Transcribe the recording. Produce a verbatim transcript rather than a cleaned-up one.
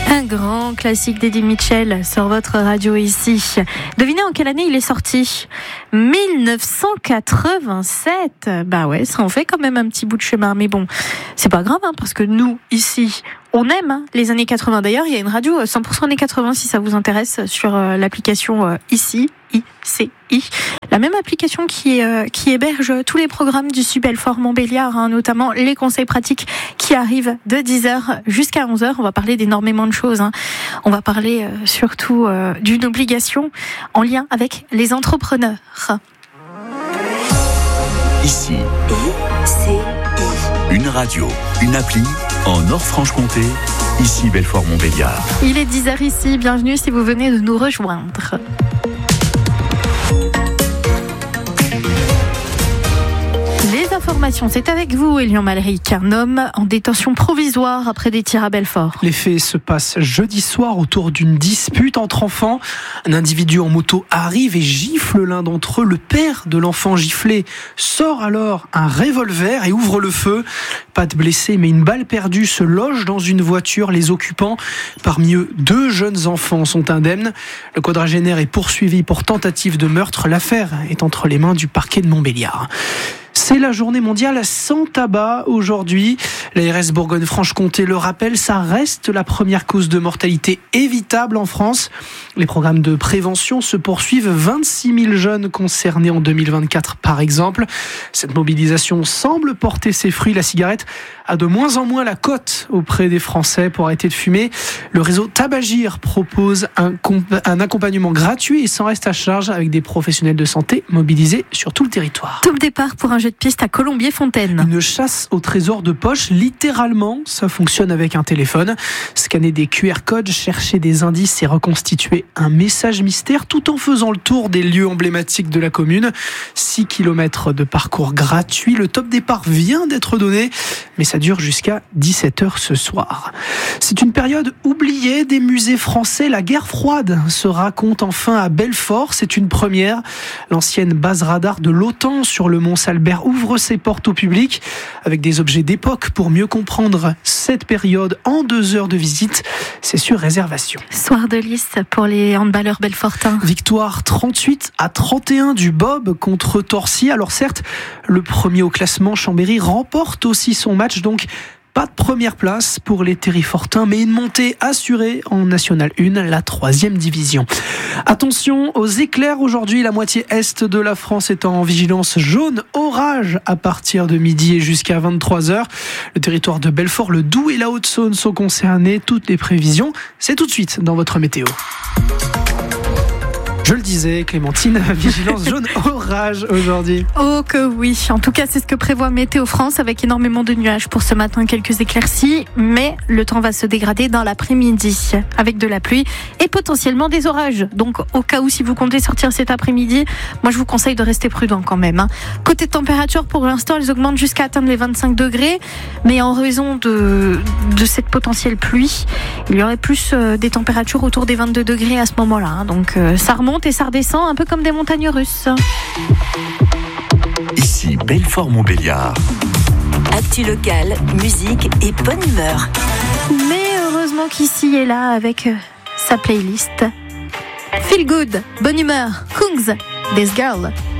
Un grand classique d'Eddie Mitchell sur votre radio ici. Devinez en quelle année il est sorti ? dix-neuf cent quatre-vingt-sept. Bah ouais, ça en fait quand même un petit bout de chemin. Mais bon, c'est pas grave, hein, parce que nous, ici, on aime hein, les années quatre-vingts. D'ailleurs, il y a une radio cent pour cent années quatre-vingts si ça vous intéresse sur euh, l'application euh, ici, I C I. La même application qui, euh, qui héberge tous les programmes du Sud Belfort Montbéliard, hein, notamment les conseils pratiques qui arrivent de dix heures jusqu'à onze heures. On va parler d'énormément de choses. Hein. On va parler euh, surtout euh, d'une obligation en lien avec les entrepreneurs. Ici, I C I. Une radio, une appli en Nord-Franche-Comté. Ici Belfort Montbéliard. Il est dix heures ici. Bienvenue si vous venez de nous rejoindre. Les informations, c'est avec vous, Elian Malric. Un homme en détention provisoire après des tirs à Belfort. Les faits se passent jeudi soir autour d'une dispute entre enfants. Un individu en moto arrive et gifle l'un d'entre eux. Le père de l'enfant giflé sort alors un revolver et ouvre le feu. Pas de blessés, mais une balle perdue se loge dans une voiture. Les occupants, parmi eux deux jeunes enfants, sont indemnes. Le quadragénaire est poursuivi pour tentative de meurtre. L'affaire est entre les mains du parquet de Montbéliard. C'est la journée mondiale sans tabac aujourd'hui. L'A R S Bourgogne-Franche-Comté le rappelle, ça reste la première cause de mortalité évitable en France. Les programmes de prévention se poursuivent. vingt-six mille jeunes concernés en deux mille vingt-quatre par exemple. Cette mobilisation semble porter ses fruits. La cigarette a de moins en moins la cote auprès des Français pour arrêter de fumer. Le réseau Tabagir propose un, comp- un accompagnement gratuit et sans reste à charge avec des professionnels de santé mobilisés sur tout le territoire. Top départ pour un jeu de piste à Colombier-Fontaine. Une chasse au trésor de poche, littéralement, ça fonctionne avec un téléphone. Scanner des Q R codes, chercher des indices et reconstituer un message mystère tout en faisant le tour des lieux emblématiques de la commune. six kilomètres de parcours gratuit. Le top départ vient d'être donné, mais ça dure jusqu'à dix-sept heures ce soir. C'est une période oubliée des musées français. La guerre froide se raconte enfin à Belfort. C'est une première. L'ancienne base radar de l'OTAN sur le Mont Salbert ouvre ses portes au public avec des objets d'époque pour mieux comprendre cette période en deux heures de visite. C'est sur réservation. Soir de lice pour les handballeurs belfortins. Victoire trente-huit à trente et un du Bob contre Torcy. Alors certes, le premier au classement, Chambéry, remporte aussi son match, donc pas de première place pour les Terrifortins, mais une montée assurée en National un, la troisième division. Attention aux éclairs aujourd'hui, la moitié est de la France est en vigilance jaune, orage à partir de midi et jusqu'à vingt-trois heures. Le territoire de Belfort, le Doubs et la Haute-Saône sont concernés. Toutes les prévisions, c'est tout de suite dans votre météo. Je le disais, Clémentine, vigilance jaune orage aujourd'hui. Oh que oui, en tout cas c'est ce que prévoit Météo France avec énormément de nuages pour ce matin, quelques éclaircies, mais le temps va se dégrader dans l'après-midi avec de la pluie et potentiellement des orages. Donc au cas où si vous comptez sortir cet après-midi, moi je vous conseille de rester prudent quand même. Hein. Côté température, pour l'instant elles augmentent jusqu'à atteindre les vingt-cinq degrés, mais en raison de, de cette potentielle pluie, il y aurait plus euh, des températures autour des vingt-deux degrés à ce moment-là. Hein. Donc euh, ça remonte et ça redescend un peu comme des montagnes russes. Ici Belfort Montbéliard. Actu locale, musique et bonne humeur. Mais heureusement qu'ici est là avec sa playlist. Feel good, bonne humeur, Kungs, This Girl.